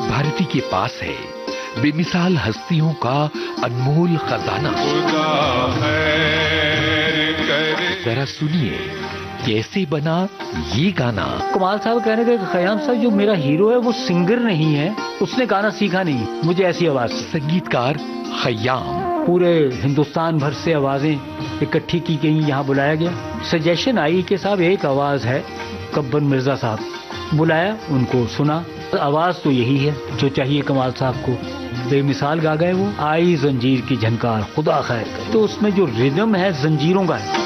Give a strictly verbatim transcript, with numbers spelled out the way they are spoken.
भारती के पास है बेमिसाल हस्तियों का अनमोल खजाना। जरा सुनिए कैसे बना ये गाना। कमाल साहब कहने के खयाम साहब जो मेरा हीरो है वो सिंगर नहीं है, उसने गाना सीखा नहीं, मुझे ऐसी आवाज। संगीतकार खयाम। पूरे हिंदुस्तान भर से आवाजें इकट्ठी की गई, यहाँ बुलाया गया। सजेशन आई कि साहब एक आवाज है कब्बर मिर्जा साहब, बुलाया, उनको सुना, आवाज तो यही है जो चाहिए कमाल साहब को। बेमिसाल गा गए वो। आई जंजीर की झनकार खुदा खैर करे, तो उसमें जो रिदम है जंजीरों का है।